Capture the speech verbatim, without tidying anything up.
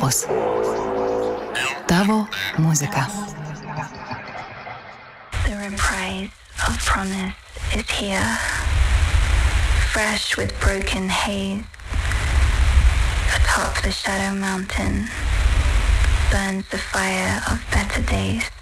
Opus. Tavo muzika. The reprise of promise is here, fresh with broken haze. Atop the shadow mountain burns the fire of better days.